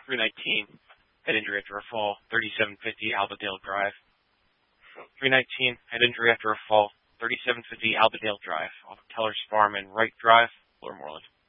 319, head injury after a fall, 3750 Albadale Drive. 319, head injury after a fall, 3750 Albadale Drive, off of Teller's Farm and Wright Drive, Lower Moreland.